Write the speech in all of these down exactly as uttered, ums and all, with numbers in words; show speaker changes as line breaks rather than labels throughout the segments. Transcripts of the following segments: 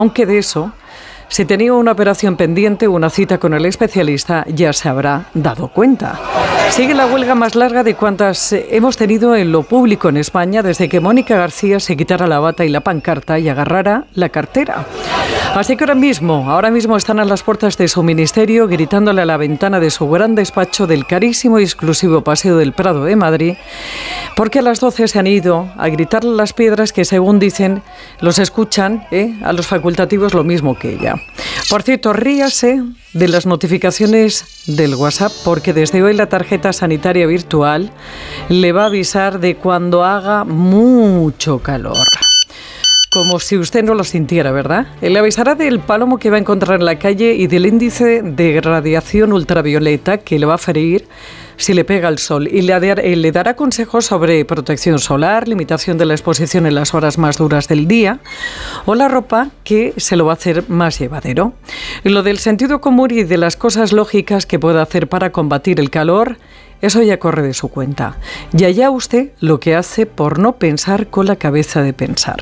Aunque de eso, si tenía una operación pendiente o una cita con el especialista, ya se habrá dado cuenta. Sigue la huelga más larga de cuantas hemos tenido en lo público en España desde que Mónica García se quitara la bata y la pancarta y agarrara la cartera. Así que ahora mismo, ahora mismo están a las puertas de su ministerio gritándole a la ventana de su gran despacho del carísimo y exclusivo Paseo del Prado de Madrid, porque a las doce se han ido a gritarle a las piedras que, según dicen, los escuchan ¿eh? a los facultativos lo mismo que ella. Por cierto, ríase de las notificaciones del WhatsApp, porque desde hoy la tarjeta sanitaria virtual le va a avisar de cuando haga mucho calor. Como si usted no lo sintiera, ¿verdad? Le avisará del palomo que va a encontrar en la calle y del índice de radiación ultravioleta que le va a ferir si le pega el sol, y le, le dará consejos sobre protección solar, limitación de la exposición en las horas más duras del día o la ropa, que se lo va a hacer más llevadero. Lo del sentido común y de las cosas lógicas que puede hacer para combatir el calor, eso ya corre de su cuenta. Y allá usted lo que hace por no pensar con la cabeza de pensar.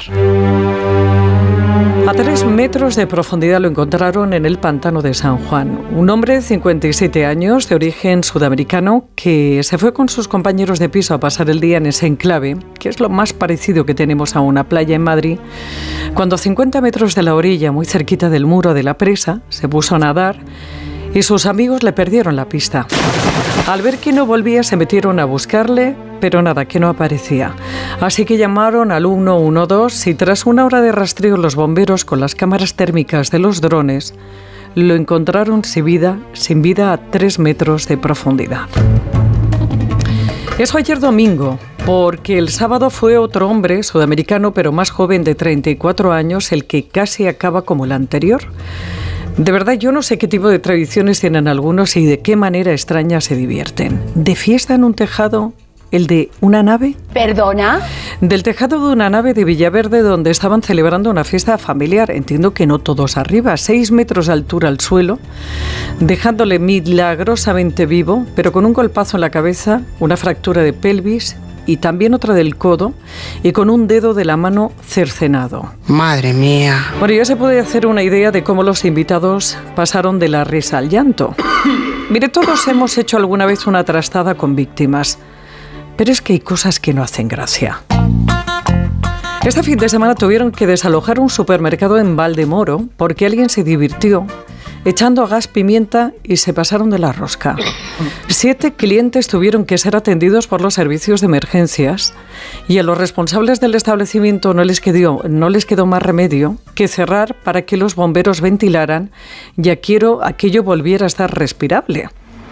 A tres metros de profundidad lo encontraron en el pantano de San Juan. Un hombre de cincuenta y siete años, de origen sudamericano, que se fue con sus compañeros de piso a pasar el día en ese enclave, que es lo más parecido que tenemos a una playa en Madrid, cuando a cincuenta metros de la orilla, muy cerquita del muro de la presa, se puso a nadar y sus amigos le perdieron la pista. Al ver que no volvía, se metieron a buscarle, pero nada, que no aparecía. Así que llamaron al uno uno dos y tras una hora de rastreo los bomberos con las cámaras térmicas de los drones lo encontraron sin vida, sin vida a tres metros de profundidad. Eso ayer domingo, porque el sábado fue otro hombre sudamericano, pero más joven, de treinta y cuatro años, el que casi acaba como el anterior. De verdad, yo no sé qué tipo de tradiciones tienen algunos y de qué manera extraña se divierten. ¿De fiesta en un tejado? ¿El de una nave?
¿Perdona?
Del tejado de una nave de Villaverde, donde estaban celebrando una fiesta familiar. Entiendo que no todos arriba, seis metros de altura al suelo, dejándole milagrosamente vivo, pero con un golpazo en la cabeza, una fractura de pelvis y también otra del codo, y con un dedo de la mano cercenado.
Madre mía.
Bueno, ya se puede hacer una idea de cómo los invitados pasaron de la risa al llanto. Mire, todos hemos hecho alguna vez una trastada con víctimas, pero es que hay cosas que no hacen gracia. Este fin de semana tuvieron que desalojar un supermercado en Valdemoro porque alguien se divirtió echando a gas pimienta y se pasaron de la rosca. Siete clientes tuvieron que ser atendidos por los servicios de emergencias y a los responsables del establecimiento no les quedó, no les quedó más remedio que cerrar para que los bomberos ventilaran y aquello, aquello volviera a estar respirable.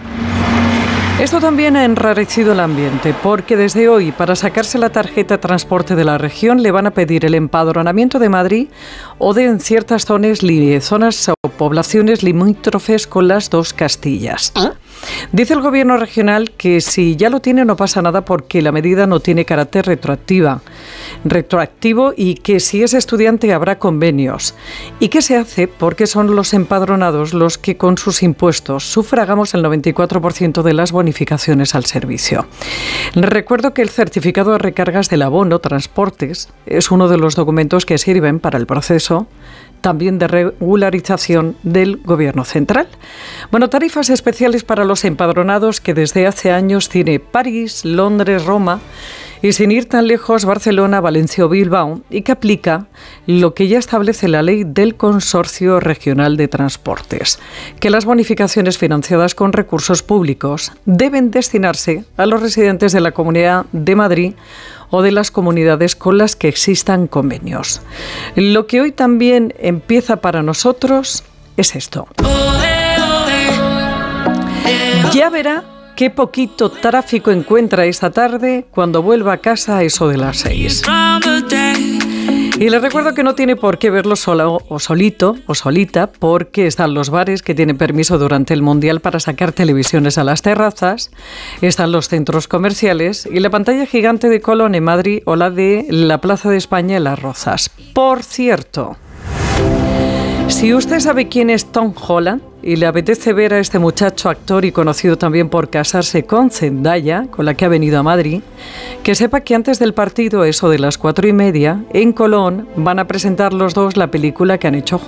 Esto también ha enrarecido el ambiente, porque desde hoy, para sacarse la tarjeta de transporte de la región, le van a pedir el empadronamiento de Madrid o de en ciertas zonas, zonas o poblaciones limítrofes con las dos Castillas. ¿Ah? Dice el gobierno regional que si ya lo tiene no pasa nada porque la medida no tiene carácter retroactiva, retroactivo y que si es estudiante habrá convenios. ¿Y qué se hace? Porque son los empadronados los que con sus impuestos sufragamos el noventa y cuatro por ciento de las bonificaciones al servicio. Recuerdo que el certificado de recargas del abono transportes es uno de los documentos que sirven para el proceso también de regularización del Gobierno central. Bueno, tarifas especiales para los empadronados que desde hace años tiene París, Londres, Roma y, sin ir tan lejos, Barcelona, Valencia o Bilbao, y que aplica lo que ya establece la ley del Consorcio Regional de Transportes, que las bonificaciones financiadas con recursos públicos deben destinarse a los residentes de la Comunidad de Madrid o de las comunidades con las que existan convenios. Lo que hoy también empieza para nosotros es esto. Ya verá qué poquito tráfico encuentra esta tarde cuando vuelva a casa a eso de las seis. Y les recuerdo que no tiene por qué verlo solo o solito o solita, porque están los bares que tienen permiso durante el Mundial para sacar televisiones a las terrazas, están los centros comerciales y la pantalla gigante de Colón en Madrid o la de la Plaza de España en Las Rozas. Por cierto, Si usted sabe quién es Tom Holland y le apetece ver a este muchacho actor y conocido también por casarse con Zendaya, con la que ha venido a Madrid, que sepa que antes del partido, eso de las cuatro y media, en Colón, van a presentar los dos la película que han hecho juntos.